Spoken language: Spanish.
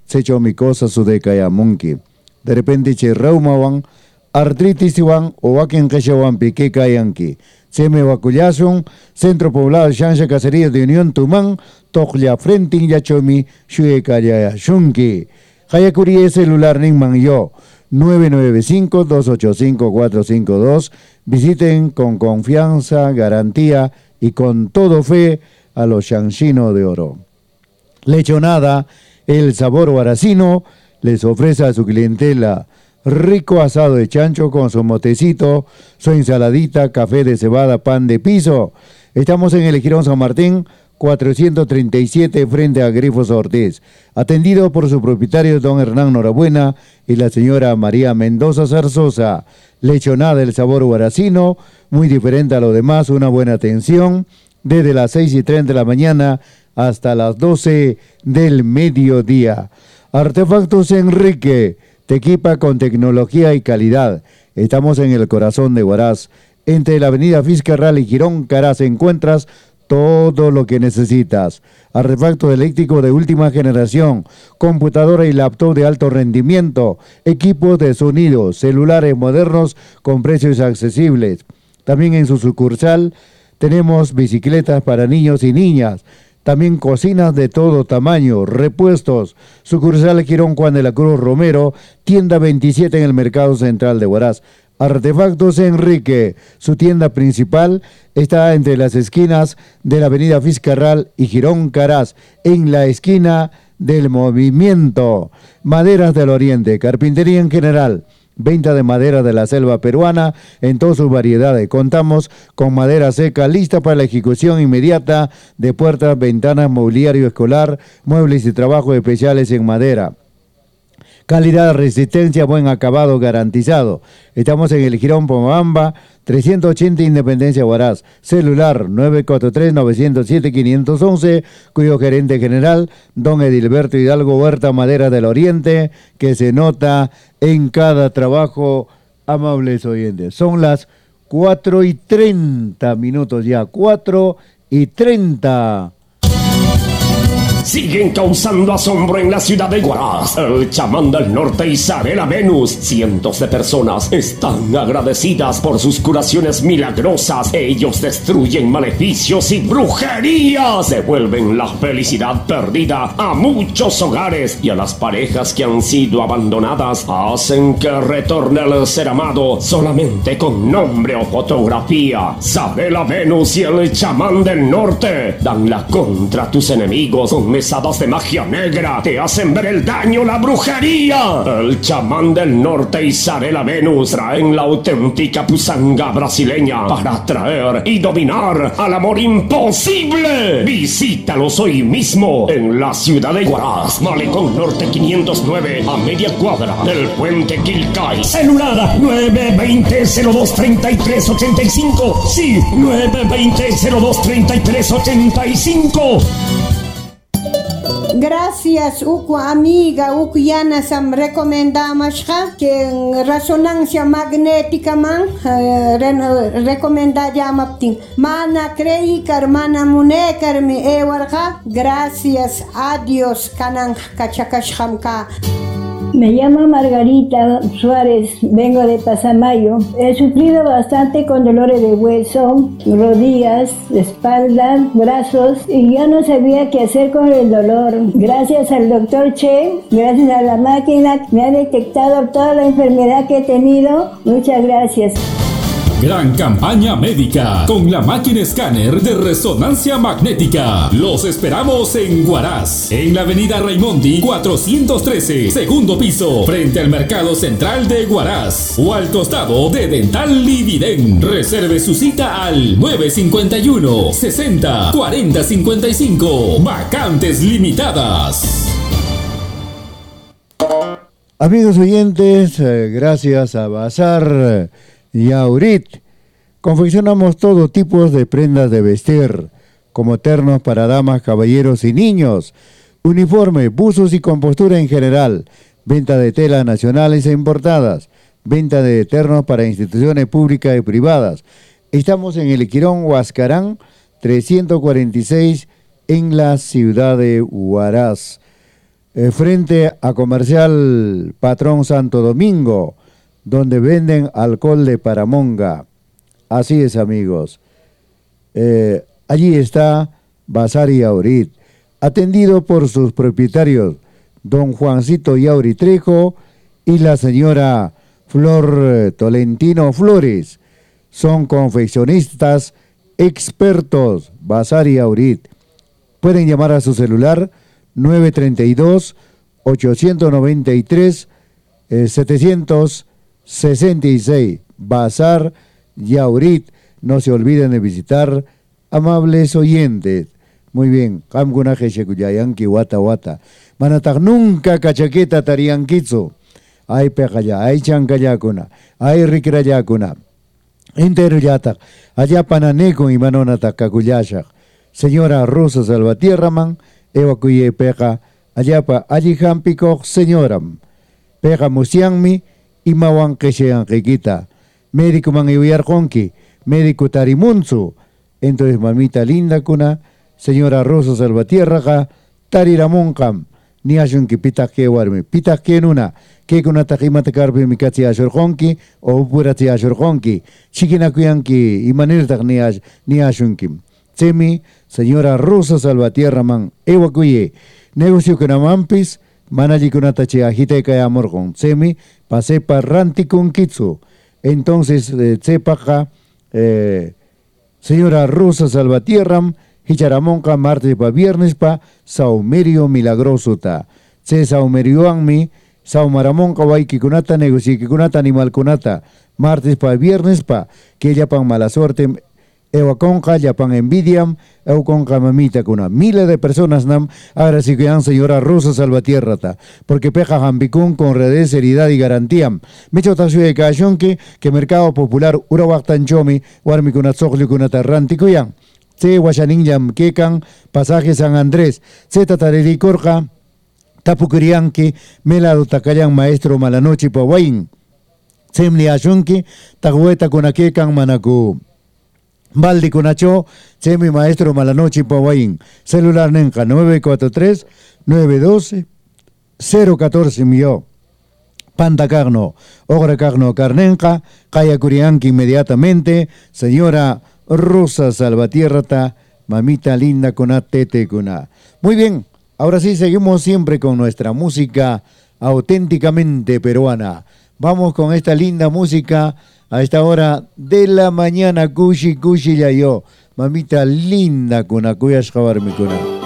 secho micosa sudeca ya munki. De repente che reumawan, artritis iwan o wakin keshawan pique kayanki. Seme vacullación, Centro Poblado Shansha Cacería de Unión Tumán, Toklia Frenting Yachomi, Shue Kaya Shunki. Hayakuri celular Ningman yo, 995-285-452. Visiten con confianza, garantía y con todo fe a los Shanshino de Oro. Lechonada, el sabor guaracino, les ofrece a su clientela rico asado de chancho con su motecito, su ensaladita, café de cebada, pan de piso. Estamos en el Jirón San Martín, 437 frente a Grifos Ortiz. Atendido por su propietario don Hernán Norabuena y la señora María Mendoza Zarzosa. Lechonada, el sabor guaracino, muy diferente a lo demás, una buena atención, desde las 6:30 de la mañana hasta las 12 del mediodía. Artefactos Enrique, te equipa con tecnología y calidad. Estamos en el corazón de Huaraz. Entre la avenida Fiscarral y Girón Caraz encuentras todo lo que necesitas. Artefacto eléctrico de última generación, computadora y laptop de alto rendimiento, equipos de sonido, celulares modernos con precios accesibles. También en su sucursal tenemos bicicletas para niños y niñas. También cocinas de todo tamaño, repuestos. Sucursal Girón Juan de la Cruz Romero, tienda 27 en el Mercado Central de Huaraz. Artefactos Enrique, su tienda principal está entre las esquinas de la avenida Fiscarral y Girón Caraz, en la esquina del Movimiento. Maderas del Oriente, carpintería en general. Venta de madera de la selva peruana en todas sus variedades. Contamos con madera seca lista para la ejecución inmediata de puertas, ventanas, mobiliario escolar, muebles y trabajos especiales en madera. Calidad, resistencia, buen acabado garantizado. Estamos en el Jirón Pomabamba, 380 Independencia Huaraz. Celular 943-907-511, cuyo gerente general, don Edilberto Hidalgo Huerta, Madera del Oriente, que se nota en cada trabajo, amables oyentes. Son las 4:30 ya, 4:30. Siguen causando asombro en la ciudad de Huaraz. El chamán del norte Isabela Venus. Cientos de personas están agradecidas por sus curaciones milagrosas. Ellos destruyen maleficios y brujerías. Devuelven la felicidad perdida a muchos hogares y a las parejas que han sido abandonadas. Hacen que retorne el ser amado solamente con nombre o fotografía. Isabela Venus y el chamán del norte dan la contra tus enemigos con mesadas de magia negra, te hacen ver el daño, la brujería. El chamán del norte Isabela Venus traen la auténtica pusanga brasileña para atraer y dominar al amor imposible. Visítalos hoy mismo en la ciudad de Huaraz, Malecón Norte 509, a media cuadra del puente Quilcay. Celular 920-023385. Sí, 920-023385. Gracias, uku amiga, uku yana sam recomendamos que en resonancia magnética man recomenda llamaptin. Mana creikar, mana munekar mi ewarja. Gracias a Dios kanan kachakashkamka. Me llamo Margarita Suárez, vengo de Pasamayo. He sufrido bastante con dolores de hueso, rodillas, espalda, brazos y ya no sabía qué hacer con el dolor. Gracias al doctor Che, gracias a la máquina, me ha detectado toda la enfermedad que he tenido. Muchas gracias. Gran campaña médica con la máquina escáner de resonancia magnética. Los esperamos en Huaraz, en la avenida Raimondi 413, segundo piso, frente al Mercado Central de Huaraz, o al costado de Dental Lividen. Reserve su cita al 951-60-4055. Vacantes limitadas. Amigos oyentes, gracias a Bazar y Aurit, confeccionamos todo tipo de prendas de vestir, como ternos para damas, caballeros y niños, uniforme, buzos y compostura en general, venta de telas nacionales e importadas, venta de ternos para instituciones públicas y privadas. Estamos en el Quirón Huascarán 346 en la ciudad de Huaraz. frente a Comercial Patrón Santo Domingo, donde venden alcohol de Paramonga. Así es, amigos. Allí está Bazar Yaurit, atendido por sus propietarios, don Juancito Yauri Trejo y la señora Flor Tolentino Flores. Son confeccionistas expertos, Bazar Yaurit. Pueden llamar a su celular 932-893-766. Bazar Yaurit. No se olviden de visitar, amables oyentes. Muy bien. Kamguna Jeshekuyayanki Wata Wata. Manatak nunca cachaqueta tarianquitsu. Ay pejaya, ay chancayakuna, ay rikrayakuna. Interuyatak, allá pananeco y manonatak kakuyashak. Señora Rosa Salvatierraman, evacuye peja, allá pa allí jampiko señoram. Peja musianmi y mawan keshean riquita. Médico man iuyarjonki, médico tarimunzu. Entonces, mamita linda kuna, señora Rosa Salvatierraja, tariramonkam. Ni ashunki pitake warmi, pitake nuna, que kuna tajimate karpi mikatsi ashurjonki, o purati ashurjonki, chikinakuyanki, y manirtak ni ashunki. Semi, señora Rosa Salvatierra man, ewakuye, negocio kunamampis, manaji kunatachi agite kaya morgon, semi, pase parranti con kitsu. Entonces, sepaja, señora Rosa Salvatierra, Hicharamonca martes pa viernes pa saumerio milagroso ta. Se saumerio anmi, saumaramonca waiki kunata negoci kunata animal kunata. Martes pa viernes pa que ella pan mala suerte. Ewa conca, ya pan envidiam, eu conca mamita kuna. Miles de personas nam, ahora sí que han señora Rosa Salvatierra ta. Porque peja jambicún con redes, seriedad y garantía. Mecho tasue de cachonque, que mercado popular, urawaktan chomi, warmi kunat sokli kunata rantikuyan. Se Huachaninjam Kekan, pasaje San Andrés, se Tatariricorja, Tapukurianki, Melado Tacayan Maestro Malanochi Pawain, Semni Ashunki, Tahueta Kunakekan Manaku, Baldi Kunacho, Semi Maestro Malanochi Pawain, celular Nenca 943-912-014 Mio. Panta Carno, Ogra Carno Carnenca, Kaya Curianki inmediatamente, señora Rosa Salvatierra, mamita linda con tete cuna. Muy bien, ahora sí seguimos siempre con nuestra música auténticamente peruana. Vamos con esta linda música a esta hora de la mañana, Kushi Kushi Yayo. Mamita linda cuna, Kuyas Jabar mi cuna.